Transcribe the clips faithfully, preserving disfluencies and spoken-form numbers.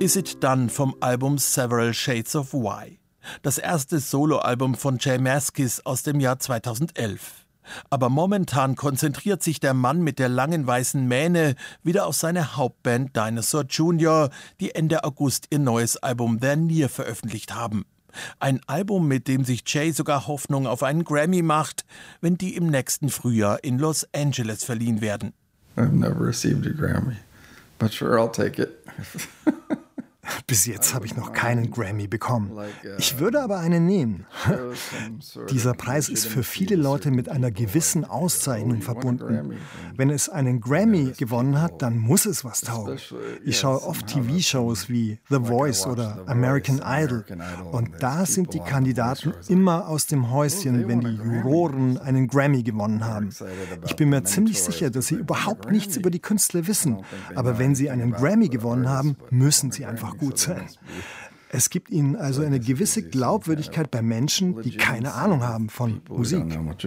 Is It Done vom Album Several Shades of Why. Das erste Soloalbum von J Mascis aus dem Jahr zweitausendelf. Aber momentan konzentriert sich der Mann mit der langen weißen Mähne wieder auf seine Hauptband Dinosaur Junior, die Ende August ihr neues Album They're Near veröffentlicht haben. Ein Album, mit dem sich Jay sogar Hoffnung auf einen Grammy macht, wenn die im nächsten Frühjahr in Los Angeles verliehen werden. I've never received a Grammy, but sure, I'll take it. Bis jetzt habe ich noch keinen Grammy bekommen. Ich würde aber einen nehmen. Dieser Preis ist für viele Leute mit einer gewissen Auszeichnung verbunden. Wenn es einen Grammy gewonnen hat, dann muss es was taugen. Ich schaue oft T V-Shows wie The Voice oder American Idol. Und da sind die Kandidaten immer aus dem Häuschen, wenn die Juroren einen Grammy gewonnen haben. Ich bin mir ziemlich sicher, dass sie überhaupt nichts über die Künstler wissen. Aber wenn sie einen Grammy gewonnen haben, müssen sie einfach gut sein. Es gibt ihnen also eine gewisse Glaubwürdigkeit bei Menschen, die keine Ahnung haben von Musik.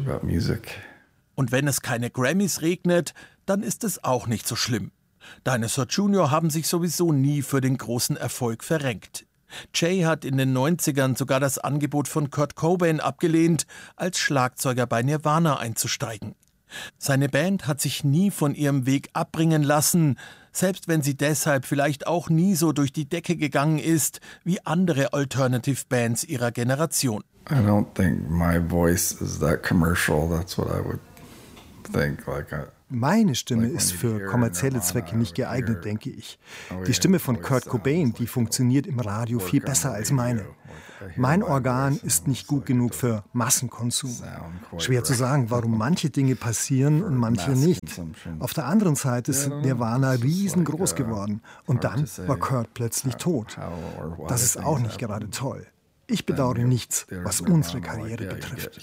Und wenn es keine Grammys regnet, dann ist es auch nicht so schlimm. Dinosaur Junior haben sich sowieso nie für den großen Erfolg verrenkt. Jay hat in den neunzigern sogar das Angebot von Kurt Cobain abgelehnt, als Schlagzeuger bei Nirvana einzusteigen. Seine Band hat sich nie von ihrem Weg abbringen lassen, selbst wenn sie deshalb vielleicht auch nie so durch die Decke gegangen ist wie andere Alternative Bands ihrer Generation. I don't think my voice is that commercial. That's what I would think. Like I Meine Stimme ist für kommerzielle Zwecke nicht geeignet, denke ich. Die Stimme von Kurt Cobain, die funktioniert im Radio viel besser als meine. Mein Organ ist nicht gut genug für Massenkonsum. Schwer zu sagen, warum manche Dinge passieren und manche nicht. Auf der anderen Seite sind Nirvana riesengroß geworden und dann war Kurt plötzlich tot. Das ist auch nicht gerade toll. Ich bedauere nichts, was unsere Karriere betrifft.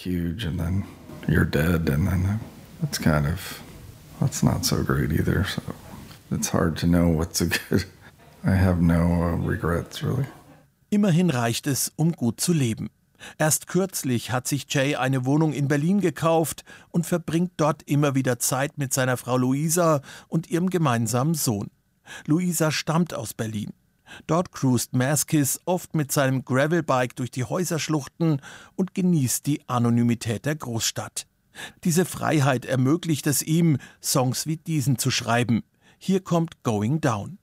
That's not so great either, so it's hard to know what's so good. I have no uh, regrets, really. Immerhin reicht es, um gut zu leben. Erst kürzlich hat sich Jay eine Wohnung in Berlin gekauft und verbringt dort immer wieder Zeit mit seiner Frau Luisa und ihrem gemeinsamen Sohn. Luisa stammt aus Berlin. Dort cruist Mascis oft mit seinem Gravelbike durch die Häuserschluchten und genießt die Anonymität der Großstadt. Diese Freiheit ermöglicht es ihm, Songs wie diesen zu schreiben. Hier kommt Going Down.